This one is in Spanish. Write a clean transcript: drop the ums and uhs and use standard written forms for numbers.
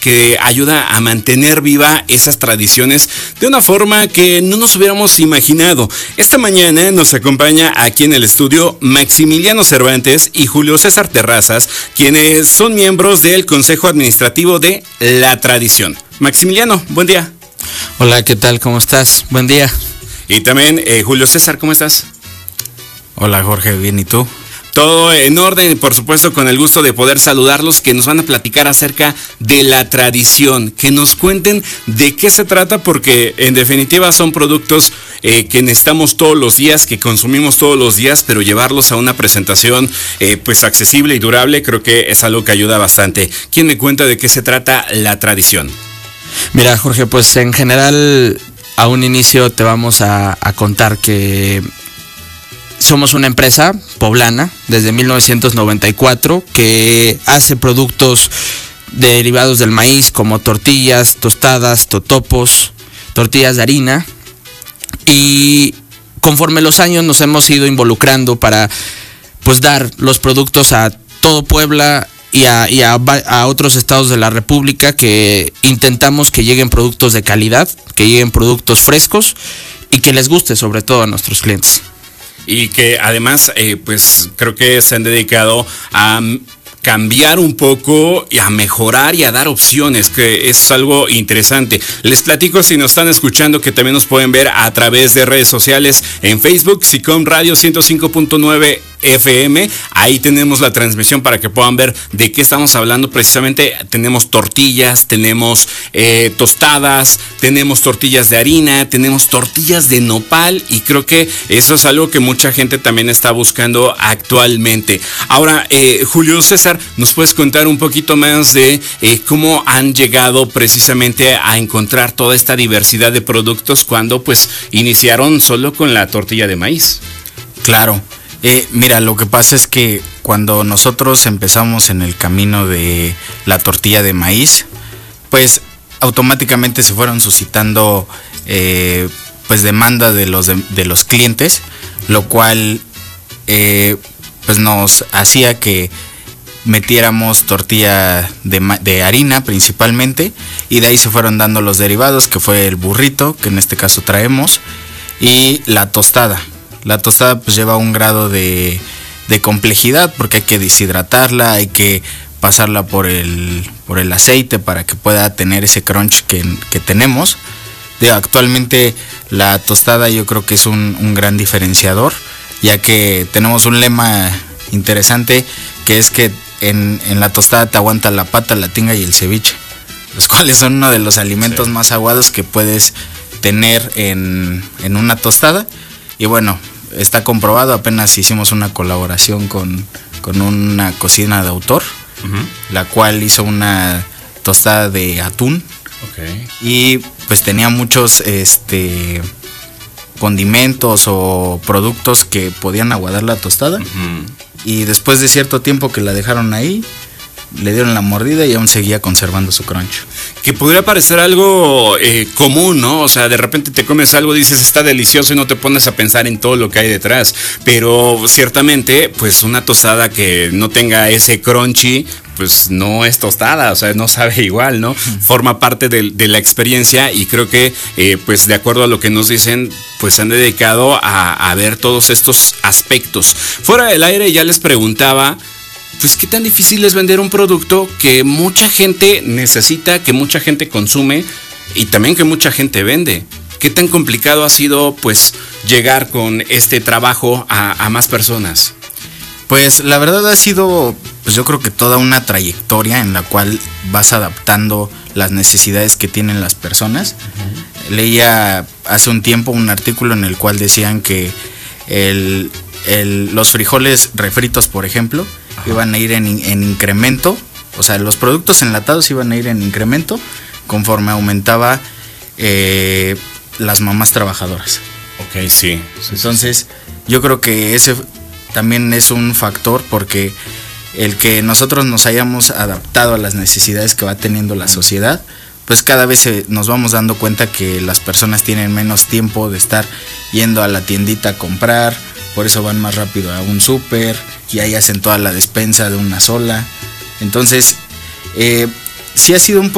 que ayuda a mantener viva esas tradiciones de una forma que no nos hubiéramos imaginado. Esta mañana nos acompaña aquí en el estudio Maximiliano Cervantes y Julio César Terrazas, quienes son miembros del Consejo Administrativo de La Tradición. Maximiliano, buen día. Hola, ¿qué tal? ¿Cómo estás? Buen día. Y también Julio César, ¿cómo estás? Hola Jorge, bien, ¿y tú? Todo en orden, por supuesto, con el gusto de poder saludarlos, que nos van a platicar acerca de La Tradición, que nos cuenten de qué se trata, porque en definitiva son productos que necesitamos todos los días, que consumimos todos los días, pero llevarlos a una presentación pues accesible y durable, creo que es algo que ayuda bastante. ¿Quién me cuenta de qué se trata La Tradición? Mira, Jorge, pues en general a un inicio te vamos a contar que somos una empresa poblana desde 1994 que hace productos derivados del maíz como tortillas, tostadas, totopos, tortillas de harina, y conforme los años nos hemos ido involucrando para pues dar los productos a todo Puebla y a otros estados de la República, que intentamos que lleguen productos de calidad, que lleguen productos frescos y que les guste sobre todo a nuestros clientes. Y que además, pues creo que se han dedicado a cambiar un poco y a mejorar y a dar opciones, que es algo interesante. Les platico, si nos están escuchando, que también nos pueden ver a través de redes sociales en Facebook, SICOM Radio 105.9 FM. Ahí tenemos la transmisión para que puedan ver de qué estamos hablando. Precisamente tenemos tortillas, tenemos tostadas, tenemos tortillas de harina, tenemos tortillas de nopal, y creo que eso es algo que mucha gente también está buscando actualmente. Ahora, Julio César, ¿nos puedes contar un poquito más de cómo han llegado precisamente a encontrar toda esta diversidad de productos cuando pues iniciaron solo con la tortilla de maíz? Claro. Mira, lo que pasa es que cuando nosotros empezamos en el camino de la tortilla de maíz, pues automáticamente se fueron suscitando pues demanda de los clientes, lo cual pues nos hacía que metiéramos tortilla de harina principalmente, y de ahí se fueron dando los derivados, que fue el burrito, que en este caso traemos, y la tostada. La tostada pues lleva un grado de complejidad, porque hay que deshidratarla, hay que pasarla por el aceite para que pueda tener ese crunch que tenemos. Actualmente la tostada yo creo que es un gran diferenciador, ya que tenemos un lema interesante, que es que en la tostada te aguanta la pata, la tinga y el ceviche, los cuales son uno de los alimentos más aguados que puedes tener en una tostada. Y bueno, está comprobado, apenas hicimos una colaboración con una cocina de autor, la cual hizo una tostada de atún. Okay. Y pues tenía muchos condimentos o productos que podían aguadar la tostada. Y después de cierto tiempo que la dejaron ahí, le dieron la mordida y aún seguía conservando su crunch. Que podría parecer algo común, ¿no? O sea, de repente te comes algo, dices está delicioso, y no te pones a pensar en todo lo que hay detrás. Pero ciertamente, pues una tostada que no tenga ese crunchy, pues no es tostada, o sea, no sabe igual, ¿no? Forma parte de la experiencia, y creo que, pues de acuerdo a lo que nos dicen, pues se han dedicado a ver todos estos aspectos. Fuera del aire ya les preguntaba, pues qué tan difícil es vender un producto que mucha gente necesita, que mucha gente consume y también que mucha gente vende. ¿Qué tan complicado ha sido pues llegar con este trabajo a más personas? Pues la verdad ha sido, pues yo creo que toda una trayectoria en la cual vas adaptando las necesidades que tienen las personas. Leía hace un tiempo un artículo en el cual decían que los frijoles refritos, por ejemplo, iban a ir en incremento, o sea, los productos enlatados iban a ir en incremento conforme aumentaba las mamás trabajadoras. Ok, sí. Entonces, yo creo que ese también es un factor, porque el que nosotros nos hayamos adaptado a las necesidades que va teniendo la sociedad, pues cada vez nos vamos dando cuenta que las personas tienen menos tiempo de estar yendo a la tiendita a comprar, por eso van más rápido a un súper y ahí hacen toda la despensa de una sola. Entonces, sí ha sido un poco